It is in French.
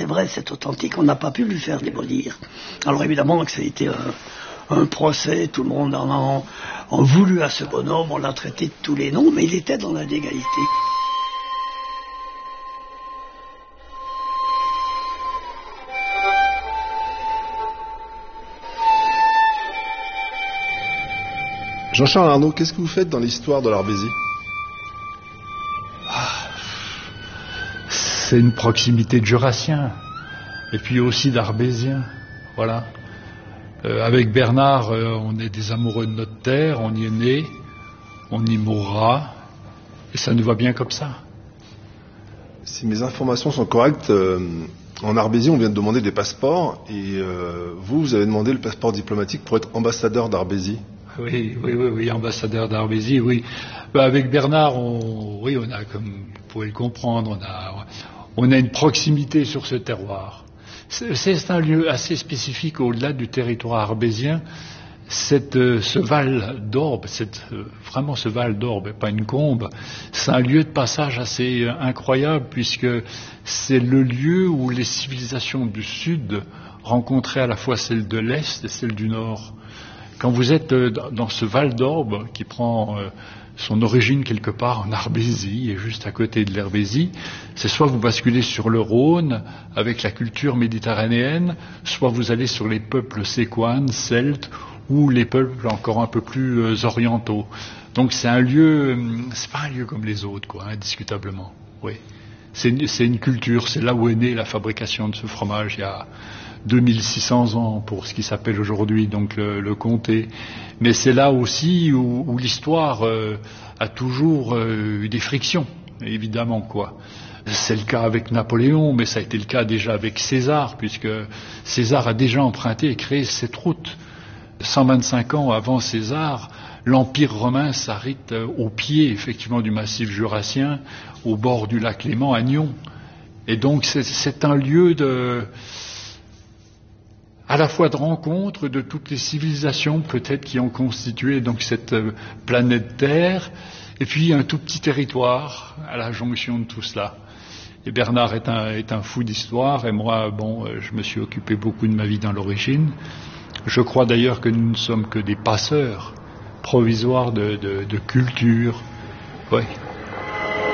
vrai, c'est authentique, on n'a pas pu lui faire démolir. Alors évidemment que ça a été un procès, tout le monde en a voulu à ce bonhomme, on l'a traité de tous les noms, mais il était dans la légalité. Jean-Charles Arnaud, qu'est-ce que vous faites dans l'histoire de l'Arbésie ? C'est une proximité de Jurassien, et puis aussi d'Arbésien, voilà. Avec Bernard, on est des amoureux de notre terre, on y est né, on y mourra, et ça nous va bien comme ça. Si mes informations sont correctes, en Arbésie, on vient de demander des passeports, et vous avez demandé le passeport diplomatique pour être ambassadeur d'Arbésie. Oui, ambassadeur d'Arbésie, oui. Avec Bernard, on a, comme vous pouvez le comprendre, on a une proximité sur ce terroir. C'est un lieu assez spécifique au-delà du territoire arbésien. Ce Val d'Orbe, vraiment ce Val d'Orbe, pas une combe, c'est un lieu de passage assez incroyable puisque c'est le lieu où les civilisations du Sud rencontraient à la fois celles de l'Est et celles du Nord. Quand vous êtes dans ce Val d'Orbe qui prend son origine quelque part en Arbésie et juste à côté de l'Herbésie, c'est soit vous basculez sur le Rhône avec la culture méditerranéenne, soit vous allez sur les peuples séquanes, celtes ou les peuples encore un peu plus orientaux. Donc c'est un lieu, c'est pas un lieu comme les autres, quoi, indiscutablement. Oui, c'est une culture, c'est là où est née la fabrication de ce fromage il y a 2600 ans pour ce qui s'appelle aujourd'hui donc le comté. Mais c'est là aussi où l'histoire a toujours eu des frictions, évidemment, quoi. C'est le cas avec Napoléon, mais ça a été le cas déjà avec César, puisque César a déjà emprunté et créé cette route. 125 ans avant César, l'Empire romain s'arrête au pied, effectivement, du massif jurassien, au bord du lac Léman, à Nyon. Et donc c'est un lieu à la fois de rencontre de toutes les civilisations peut-être qui ont constitué donc cette planète Terre, et puis un tout petit territoire à la jonction de tout cela. Et Bernard est un fou d'histoire, et moi, je me suis occupé beaucoup de ma vie dans l'origine. Je crois d'ailleurs que nous ne sommes que des passeurs provisoires de culture. Oui.